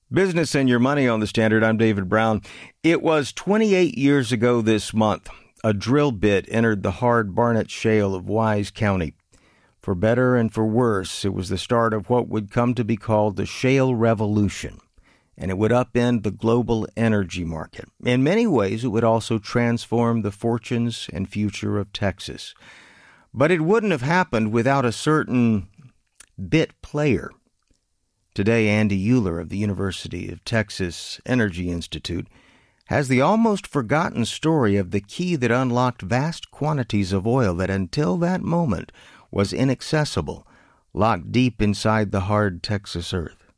Business and Your Money on the Standard. I'm David Brown. It was 28 years ago this month. A drill bit entered the hard Barnett Shale of Wise County. For better and for worse, it was the start of what would come to be called the Shale Revolution, and it would upend the global energy market. In many ways, it would also transform the fortunes and future of Texas. But it wouldn't have happened without a certain bit player. Today, Andy Euler of the University of Texas Energy Institute has the almost forgotten story of the key that unlocked vast quantities of oil that until that moment was inaccessible, locked deep inside the hard Texas earth.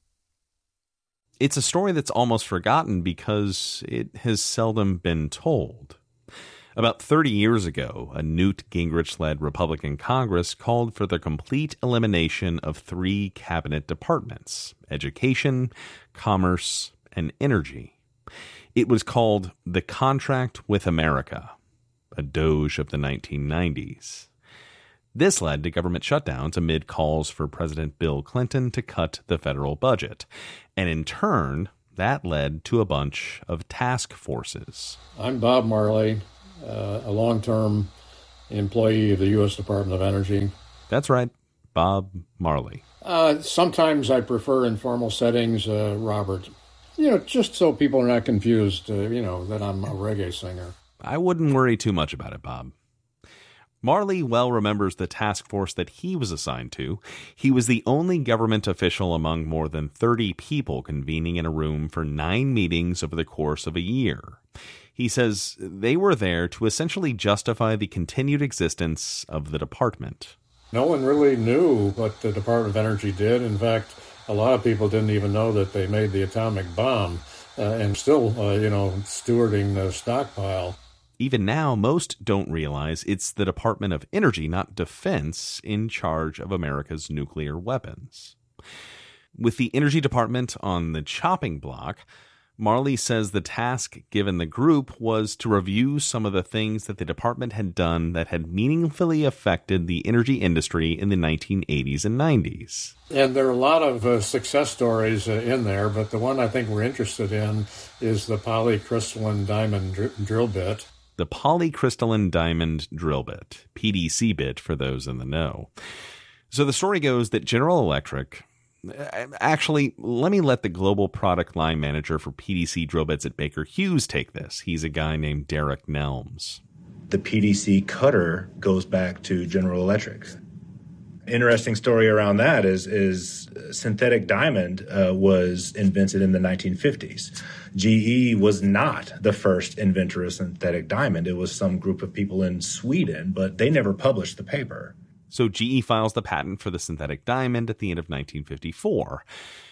It's a story that's almost forgotten because it has seldom been told. About 30 years ago, a Newt Gingrich-led Republican Congress called for the complete elimination of 3 cabinet departments: education, commerce, and energy. It was called the Contract with America, a doge of the 1990s. This led to government shutdowns amid calls for President Bill Clinton to cut the federal budget. And in turn, that led to a bunch of task forces. I'm Bob Marley, a long-term employee of the U.S. Department of Energy. That's right, Bob Marley. Sometimes I prefer informal settings, Robert. Just so people are not confused, that I'm a reggae singer. I wouldn't worry too much about it, Bob. Marley well remembers the task force that he was assigned to. He was the only government official among more than 30 people convening in a room for 9 meetings over the course of a year. He says they were there to essentially justify the continued existence of the department. No one really knew what the Department of Energy did. In fact, a lot of people didn't even know that they made the atomic bomb and still, stewarding the stockpile. Even now, most don't realize it's the Department of Energy, not Defense, in charge of America's nuclear weapons. With the Energy Department on the chopping block, Marley says the task given the group was to review some of the things that the department had done that had meaningfully affected the energy industry in the 1980s and 90s. And there are a lot of success stories in there, but the one I think we're interested in is the polycrystalline diamond drill bit. The polycrystalline diamond drill bit, PDC bit for those in the know. So the story goes that General Electric... Actually, let me let the global product line manager for PDC drill bits at Baker Hughes take this. He's a guy named Derek Nelms. The PDC cutter goes back to General Electric. Interesting story around that is synthetic diamond was invented in the 1950s. GE was not the first inventor of synthetic diamond. It was some group of people in Sweden, but they never published the paper. So GE files the patent for the synthetic diamond at the end of 1954.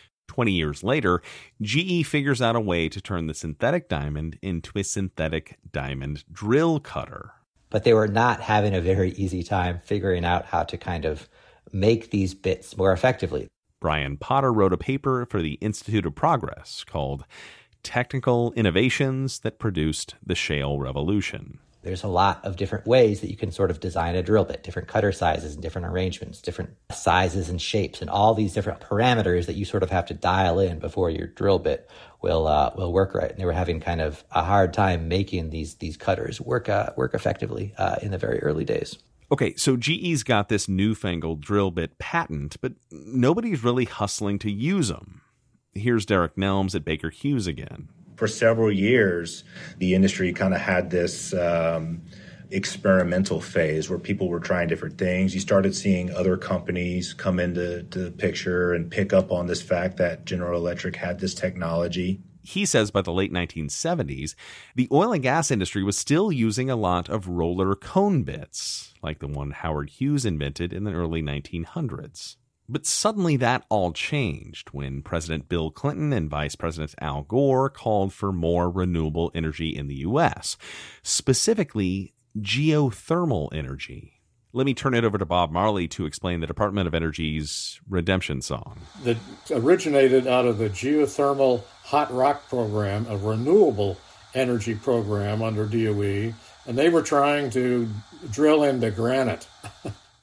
20 years later, GE figures out a way to turn the synthetic diamond into a synthetic diamond drill cutter. But they were not having a very easy time figuring out how to kind of make these bits more effectively. Brian Potter wrote a paper for the Institute of Progress called Technical Innovations That Produced the Shale Revolution. There's a lot of different ways that you can sort of design a drill bit, different cutter sizes and different arrangements, different sizes and shapes, and all these different parameters that you sort of have to dial in before your drill bit will work right. And they were having kind of a hard time making these cutters work effectively in the very early days. Okay, so GE's got this newfangled drill bit patent, but nobody's really hustling to use them. Here's Derek Nelms at Baker Hughes again. For several years, the industry kind of had this experimental phase where people were trying different things. You started seeing other companies come into the picture and pick up on this fact that General Electric had this technology. He says by the late 1970s, the oil and gas industry was still using a lot of roller cone bits, like the one Howard Hughes invented in the early 1900s. But suddenly that all changed when President Bill Clinton and Vice President Al Gore called for more renewable energy in the U.S., specifically geothermal energy. Let me turn it over to Bob Marley to explain the Department of Energy's redemption song. That originated out of the geothermal hot rock program, a renewable energy program under DOE, and they were trying to drill into granite.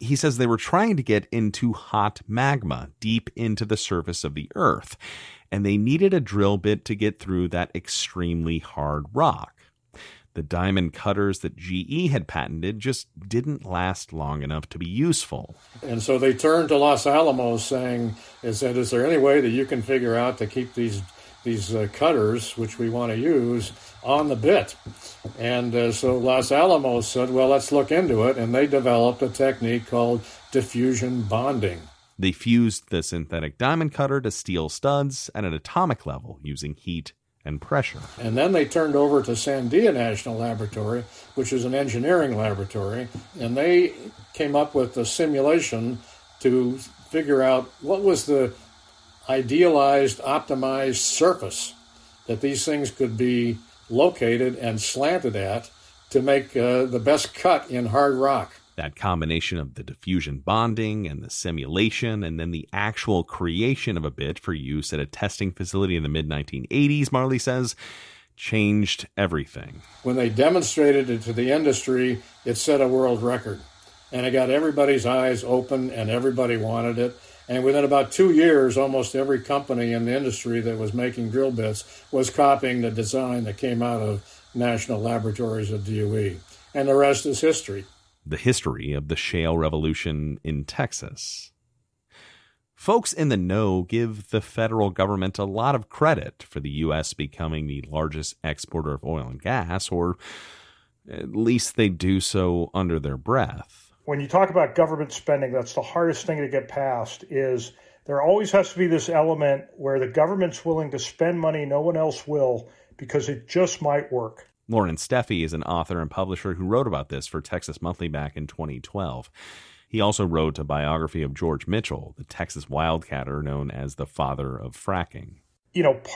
He says they were trying to get into hot magma deep into the surface of the earth, and they needed a drill bit to get through that extremely hard rock. The diamond cutters that GE had patented just didn't last long enough to be useful. And so they turned to Los Alamos saying, is there any way that you can figure out to keep these cutters, which we want to use, on the bit? And so Los Alamos said, well, let's look into it. And they developed a technique called diffusion bonding. They fused the synthetic diamond cutter to steel studs at an atomic level using heat and pressure. And then they turned over to Sandia National Laboratory, which is an engineering laboratory, and they came up with a simulation to figure out what was the idealized, optimized surface that these things could be located and slanted at to make the best cut in hard rock. That combination of the diffusion bonding and the simulation and then the actual creation of a bit for use at a testing facility in the mid-1980s, Marley says, changed everything. When they demonstrated it to the industry, it set a world record. And it got everybody's eyes open and everybody wanted it. And within about 2 years, almost every company in the industry that was making drill bits was copying the design that came out of National Laboratories of DOE. And the rest is history. The history of the shale revolution in Texas. Folks in the know give the federal government a lot of credit for the U.S. becoming the largest exporter of oil and gas, or at least they do so under their breath. When you talk about government spending, that's the hardest thing to get past, is there always has to be this element where the government's willing to spend money no one else will because it just might work. Lauren Steffi is an author and publisher who wrote about this for Texas Monthly back in 2012. He also wrote a biography of George Mitchell, the Texas wildcatter known as the father of fracking. You know,